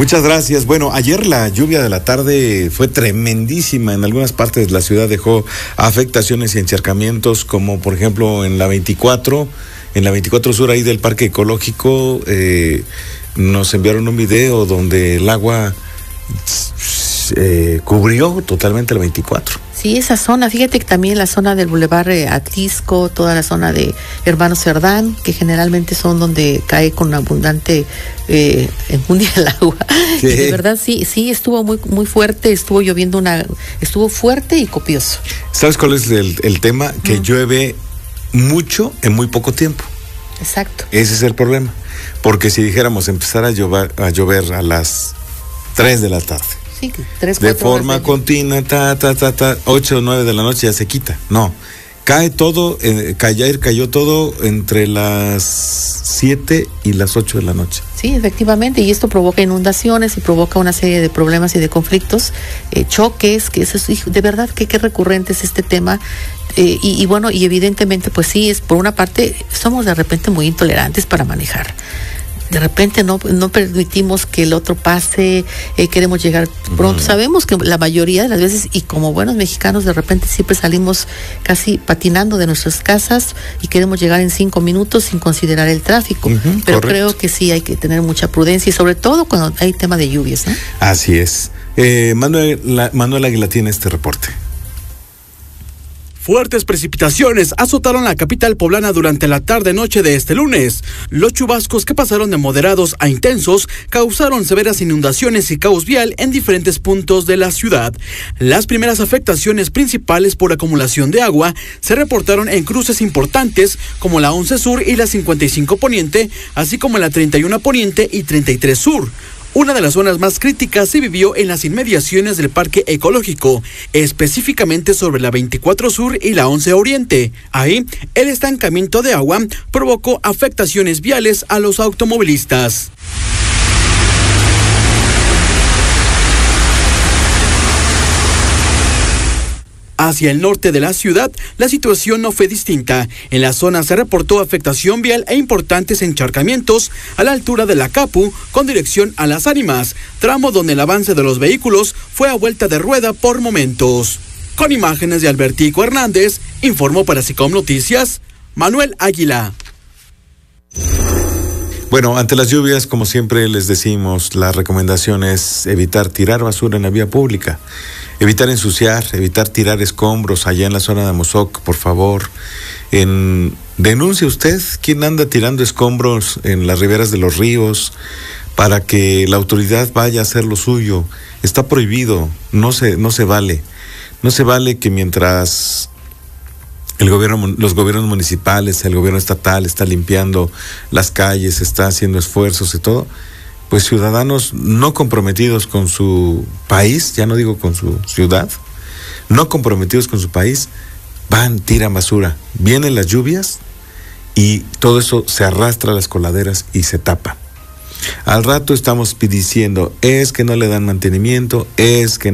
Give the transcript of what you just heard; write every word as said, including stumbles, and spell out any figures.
Muchas gracias. Bueno, ayer la lluvia de la tarde fue tremendísima. En algunas partes de la ciudad dejó afectaciones y encharcamientos, como por ejemplo en la veinticuatro, en la veinticuatro Sur, ahí del Parque Ecológico, eh, nos enviaron un video donde el agua eh, cubrió totalmente la veinticuatro. Sí, esa zona, fíjate que también la zona del Boulevard eh, Atlisco, toda la zona de Hermanos Cerdán, que generalmente son donde cae con abundante eh, enjundia el agua. Sí. Y de verdad sí, sí estuvo muy muy fuerte, estuvo lloviendo una, estuvo fuerte y copioso. ¿Sabes cuál es el, el tema? Que uh-huh. llueve mucho en muy poco tiempo. Exacto. Ese es el problema, porque si dijéramos empezar a llover a llover a las tres de la tarde. Sí, tres, de forma de continua, ta, ta, ta, ta, ocho o nueve de la noche ya se quita. No, cae todo, eh, ayer cayó todo entre las siete y las ocho de la noche. Sí, efectivamente, y esto provoca inundaciones y provoca una serie de problemas y de conflictos, eh, choques, que eso es, de verdad que qué recurrente es este tema. Eh, y, y bueno, y evidentemente pues sí, es por una parte, somos de repente muy intolerantes para manejar. De repente no, no permitimos que el otro pase, eh, queremos llegar pronto. Mm. Sabemos que la mayoría de las veces, y como buenos mexicanos, de repente siempre salimos casi patinando de nuestras casas y queremos llegar en cinco minutos sin considerar el tráfico. Uh-huh, Pero correcto. Creo que sí hay que tener mucha prudencia y sobre todo cuando hay tema de lluvias, ¿no? Así es. Eh, Manuel, la, Manuel Águila tiene este reporte. Fuertes precipitaciones azotaron la capital poblana durante la tarde-noche de este lunes. Los chubascos, que pasaron de moderados a intensos, causaron severas inundaciones y caos vial en diferentes puntos de la ciudad. Las primeras afectaciones principales por acumulación de agua se reportaron en cruces importantes como la once Sur y la cincuenta y cinco Poniente, así como la treinta y uno Poniente y treinta y tres Sur. Una de las zonas más críticas se vivió en las inmediaciones del Parque Ecológico, específicamente sobre la veinticuatro Sur y la once Oriente. Ahí, el estancamiento de agua provocó afectaciones viales a los automovilistas. Hacia el norte de la ciudad, la situación no fue distinta. En la zona se reportó afectación vial e importantes encharcamientos a la altura de la Capu con dirección a Las Ánimas, tramo donde el avance de los vehículos fue a vuelta de rueda por momentos. Con imágenes de Albertico Hernández, informó para SICOM Noticias, Manuel Águila. Bueno, ante las lluvias, como siempre les decimos, la recomendación es evitar tirar basura en la vía pública, evitar ensuciar, evitar tirar escombros allá en la zona de Amozoc, por favor. En, denuncie usted quién anda tirando escombros en las riberas de los ríos para que la autoridad vaya a hacer lo suyo. Está prohibido, no se, no se vale. No se vale que mientras el gobierno, los gobiernos municipales, el gobierno estatal está limpiando las calles, está haciendo esfuerzos y todo, pues ciudadanos no comprometidos con su país, ya no digo con su ciudad, no comprometidos con su país, van, tiran basura. Vienen las lluvias y todo eso se arrastra a las coladeras y se tapa. Al rato estamos diciendo, es que no le dan mantenimiento, es que